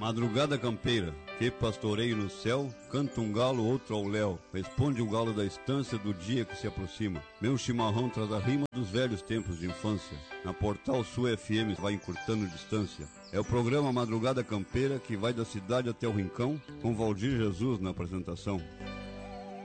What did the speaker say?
Madrugada campeira, que pastoreio no céu, canta um galo, outro ao léu, responde o galo da estância do dia que se aproxima. Meu chimarrão traz a rima dos velhos tempos de infância, na Portal Sul FM vai encurtando distância. É o programa Madrugada Campeira que vai da cidade até o rincão, com Valdir Jesus na apresentação.